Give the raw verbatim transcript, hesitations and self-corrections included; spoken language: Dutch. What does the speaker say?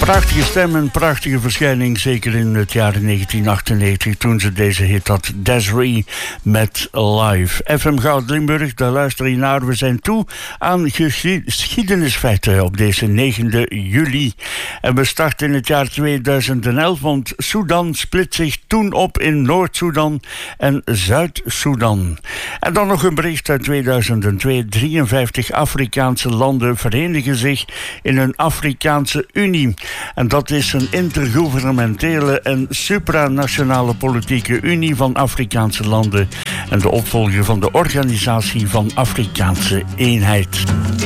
Prachtige stem en prachtige verschijning, zeker in het jaar negentien achtennegentig, toen ze deze hit had, Desiree met Live. F M Goud Limburg, daar luister je naar. We zijn toe aan geschiedenisfeiten op deze negende juli. En we starten in het jaar tweeduizend elf, want Sudan split zich toen op in Noord-Soedan en Zuid-Soedan. En dan nog een bericht uit tweeduizend twee. drieënvijftig Afrikaanse landen verenigen zich in een Afrikaanse Unie. En dat is een intergouvernementele en supranationale politieke unie van Afrikaanse landen en de opvolger van de Organisatie van Afrikaanse Eenheid.